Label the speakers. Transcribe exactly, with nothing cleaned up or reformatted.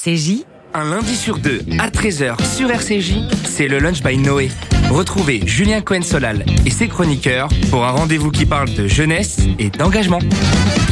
Speaker 1: C J.
Speaker 2: Un lundi sur deux, à treize heures sur R C J, c'est le Lunch by Noé. Retrouvez Julien Cohen-Solal et ses chroniqueurs pour un rendez-vous qui parle de jeunesse et d'engagement.